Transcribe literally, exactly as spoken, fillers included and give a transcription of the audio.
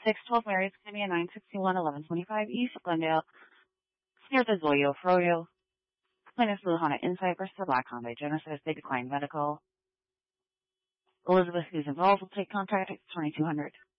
six twelve Mary's Academy, nine sixty-one eleven twenty-five East Glendale, near the Zoyo Froyo. Plaintiff's Blue Honda Insight versus the Black Honda Genesis. They declined medical. Elizabeth, who's involved, will take contact at twenty-two hundred.